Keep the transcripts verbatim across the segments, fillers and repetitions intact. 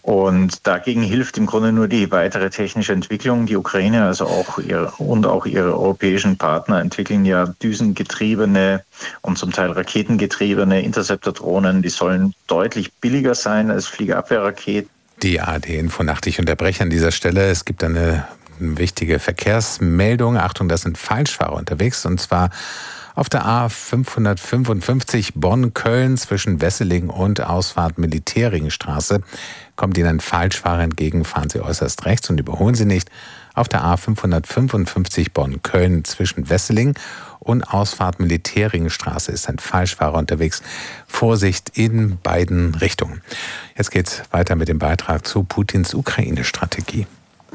Und dagegen hilft im Grunde nur die weitere technische Entwicklung. Die Ukraine, also auch ihre, und auch ihre europäischen Partner entwickeln ja düsengetriebene und zum Teil raketengetriebene Interceptor-Drohnen. Die sollen deutlich billiger sein als Fliegerabwehrraketen. Die A R D-Infonacht. Ich unterbreche an dieser Stelle. Es gibt eine wichtige Verkehrsmeldung. Achtung, da sind Falschfahrer unterwegs. Und zwar auf der A fünfhundertfünfundfünfzig Bonn-Köln zwischen Wesseling und Ausfahrt Militärringstraße. Kommt Ihnen ein Falschfahrer entgegen, fahren Sie äußerst rechts und überholen Sie nicht. Auf der A fünfhundertfünfundfünfzig Bonn-Köln zwischen Wesseling und Ausfahrt Militärringstraße ist ein Falschfahrer unterwegs. Vorsicht in beiden Richtungen. Jetzt geht's weiter mit dem Beitrag zu Putins Ukraine-Strategie.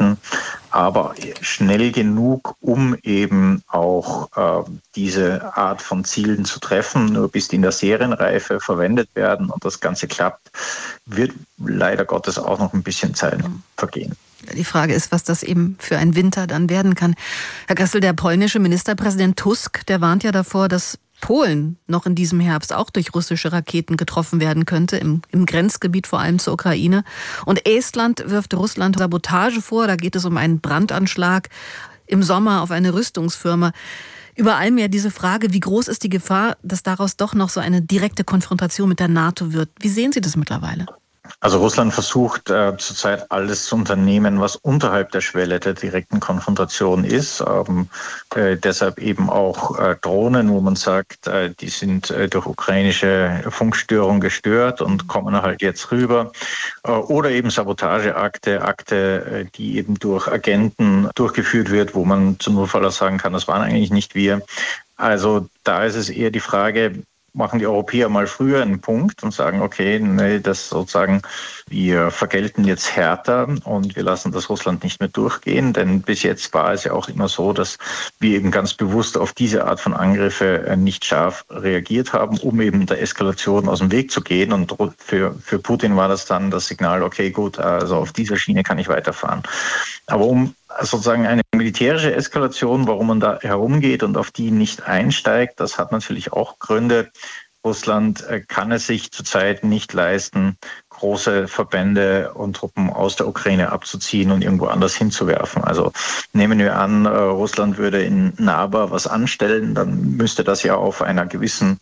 Aber schnell genug, um eben auch äh, diese Art von Zielen zu treffen, nur bis die in der Serienreife verwendet werden und das Ganze klappt, wird leider Gottes auch noch ein bisschen Zeit vergehen. Die Frage ist, was das eben für ein Winter dann werden kann. Herr Gressel, der polnische Ministerpräsident Tusk, der warnt ja davor, dass Polen noch in diesem Herbst auch durch russische Raketen getroffen werden könnte, im, im Grenzgebiet vor allem zur Ukraine. Und Estland wirft Russland Sabotage vor, da geht es um einen Brandanschlag im Sommer auf eine Rüstungsfirma. Über allem ja diese Frage, wie groß ist die Gefahr, dass daraus doch noch so eine direkte Konfrontation mit der NATO wird. Wie sehen Sie das mittlerweile? Also Russland versucht äh, zurzeit alles zu unternehmen, was unterhalb der Schwelle der direkten Konfrontation ist. Ähm, äh, deshalb eben auch äh, Drohnen, wo man sagt, äh, die sind äh, durch ukrainische Funkstörung gestört und kommen halt jetzt rüber. Äh, oder eben Sabotageakte, Akte, äh, die eben durch Agenten durchgeführt wird, wo man zum Notfall auch sagen kann, das waren eigentlich nicht wir. Also da ist es eher die Frage, machen die Europäer mal früher einen Punkt und sagen, okay, nee, das sozusagen, wir vergelten jetzt härter und wir lassen das Russland nicht mehr durchgehen, denn bis jetzt war es ja auch immer so, dass wir eben ganz bewusst auf diese Art von Angriffe nicht scharf reagiert haben, um eben der Eskalation aus dem Weg zu gehen, und für, für Putin war das dann das Signal, okay, gut, also auf dieser Schiene kann ich weiterfahren. Aber um sozusagen eine militärische Eskalation, warum man da herumgeht und auf die nicht einsteigt, das hat natürlich auch Gründe. Russland kann es sich zurzeit nicht leisten, große Verbände und Truppen aus der Ukraine abzuziehen und irgendwo anders hinzuwerfen. Also nehmen wir an, Russland würde in Narva was anstellen, dann müsste das ja auf einer gewissen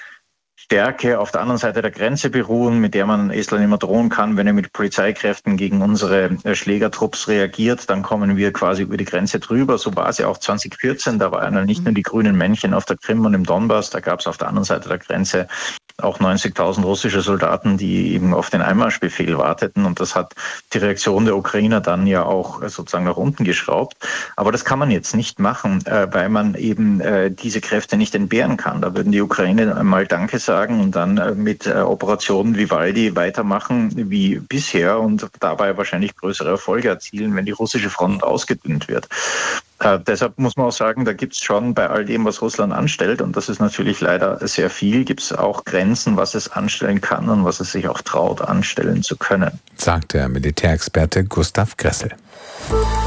Stärke auf der anderen Seite der Grenze beruhen, mit der man Estland immer drohen kann, wenn er mit Polizeikräften gegen unsere Schlägertrupps reagiert, dann kommen wir quasi über die Grenze drüber. So war es ja auch zwanzig vierzehn, da waren ja nicht nur die grünen Männchen auf der Krim und im Donbass, da gab es auf der anderen Seite der Grenze auch neunzigtausend russische Soldaten, die eben auf den Einmarschbefehl warteten, und das hat die Reaktion der Ukrainer dann ja auch sozusagen nach unten geschraubt. Aber das kann man jetzt nicht machen, weil man eben diese Kräfte nicht entbehren kann. Da würden die Ukrainer einmal Danke sagen und dann mit Operationen Vivaldi weitermachen wie bisher und dabei wahrscheinlich größere Erfolge erzielen, wenn die russische Front ausgedünnt wird. Äh, deshalb muss man auch sagen, da gibt es schon bei all dem, was Russland anstellt, und das ist natürlich leider sehr viel, gibt es auch Grenzen, was es anstellen kann und was es sich auch traut, anstellen zu können. Sagt der Militärexperte Gustav Gressel.